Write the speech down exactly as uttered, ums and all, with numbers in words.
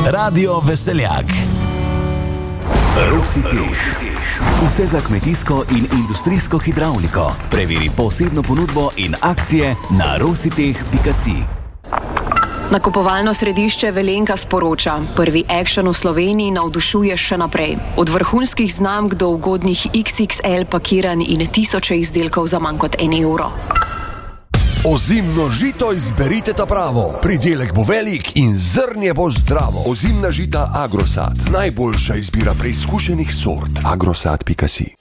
Radio Veseljak. Rositeh. Vse za kmetijsko in industrijsko hidravliko. Preveri posebno ponudbo in akcije na rositeh pika si. Nakupovalno središče Velenka sporoča: prvi Action v Sloveniji navdušuje še naprej. Od vrhunskih znamk do ugodnih iks iks el pakiranj in tisoče izdelkov za manj kot en evro. Ozimno žito izberite ta pravo. Pridelek bo velik in zrnje bo zdravo. Ozimna žita Agrosad. Najboljša izbira preizkušenih sort. agrosad pika si.